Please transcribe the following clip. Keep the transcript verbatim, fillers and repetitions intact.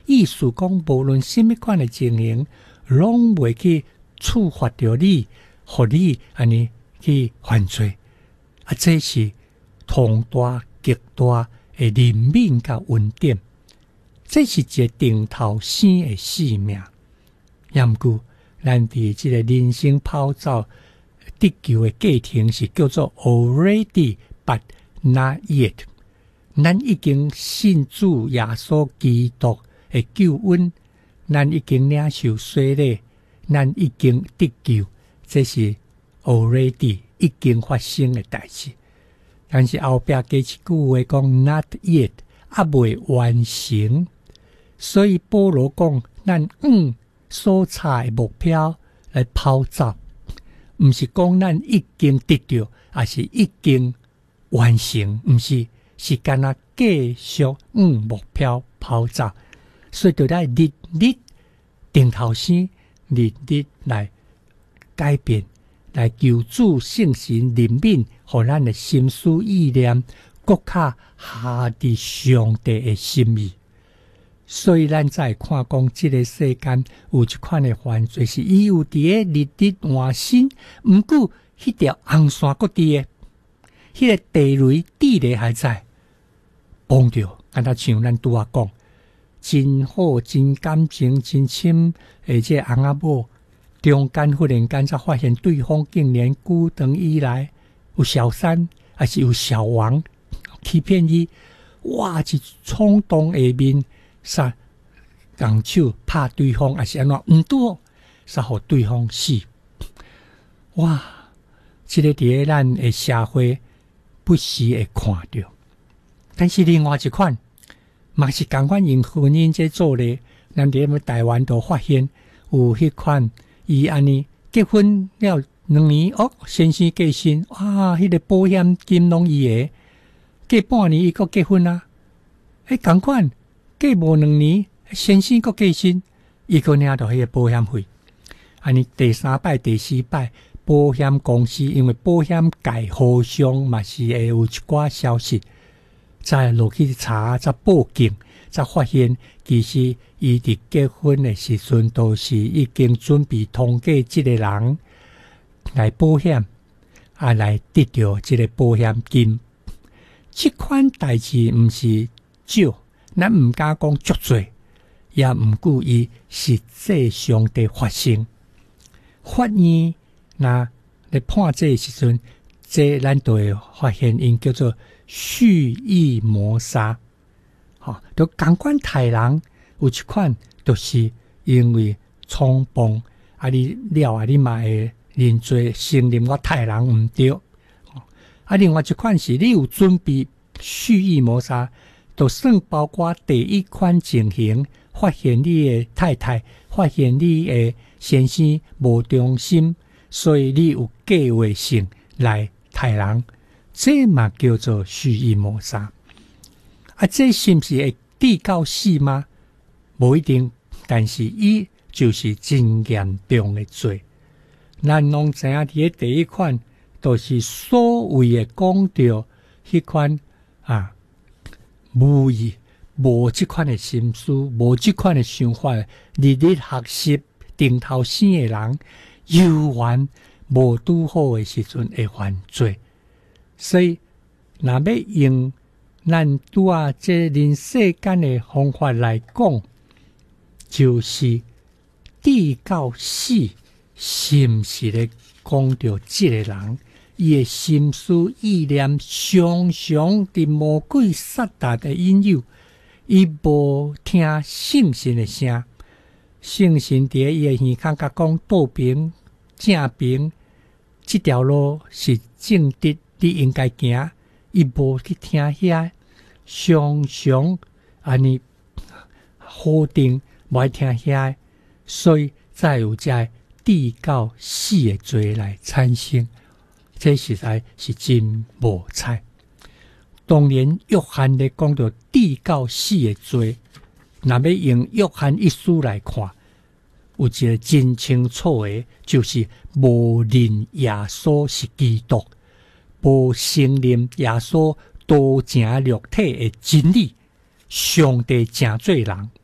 意思讲无论什么款的情形，拢袂去触发着你，互你安尼去犯罪。啊，这是通大极大的灵敏甲稳定，这是一个定头生的使命。也毋过，咱伫即个人生跑走得救的过程是叫做 already but not yet。咱已经信主耶稣基督的救恩，咱已经领受洗礼，咱已经得救，这是 already 已经发生的代志。但是后壁加一句话讲 not yet， 还未完成。所以保罗讲，咱嗯所差的目标来跑走，毋是讲咱已经得到，而是已经完成，毋是。是干那继续嗯目标跑走，所以就来日日定头先，日日来改变，来求主圣神灵敏，互咱的心思意念更较下伫上帝的心意。所以咱再看讲，这个世间有一款的犯罪，是伊有伫个日日换新，毋过迄条红线搁伫个，迄个地雷地雷还在。碰到，敢若像咱拄啊讲，真好、真感情、真深，而且翁仔某中间忽然间才发现对方竟然久长以来有小三，还是有小王欺骗伊，哇！一冲动下面，煞用手拍对方，还是安怎毋拄，煞互对方死。哇！这个伫个咱的社会不时会看到。但是另外一款，嘛是同款用婚姻这做咧，咱伫台湾都发现有迄款，伊安尼结婚了两年，哦，先生过身，哇，迄、那个保险金拢伊个，过半年伊个结婚啊，迄同款过无两年，先生个过身，伊个领到迄个保险费，安尼第三摆、第四摆，保险公司因为保险界互相嘛是会有一寡消息。再落去查，再报警，才发现其实伊伫结婚的时阵，都是已经准备通过这个人来保险，啊来得到这个保险金。这款代志毋是少，咱毋敢讲足多，也毋过伊实际上的发生。法院若来判这时阵，这咱都会发现因叫做蓄意谋杀，吼、哦，都同款杀人有一款，就是因为冲动，啊你了啊，你嘛会认罪承认我杀人毋对、哦，啊另外一款是你有准备蓄意谋杀，就算包括第一款情形，发现你的太太，发现你的先生无忠心，所以你有计划性来杀人。这嘛叫做蓄意谋杀，啊，这是不是会致到死吗？无一定，但是伊就是真严重的罪。咱拢知影，伫第一款，都、就是所谓的讲到迄款啊，无意无这款的心思，无这款的想法，日日学习定头生的人，犹原无拄好的时阵会犯罪。所以，若要用咱拄啊这人世间的方法来讲，就是致到死，是毋是咧讲到这个人，伊的心思意念常常伫魔鬼撒旦的引诱，伊无听圣神的声，圣神伫伊的耳孔甲讲倒边正边，这条路是正直。你应该行，伊无去听遐，常常安尼好定无爱听遐，所以才有这致到死的罪来产生。这实在是真无彩。当年约翰咧讲到致到死的罪，若要用约翰一书来看，有一个真清楚的，就是无认耶稣是基督。无承认耶稣道成肉体的真理，上帝成做人，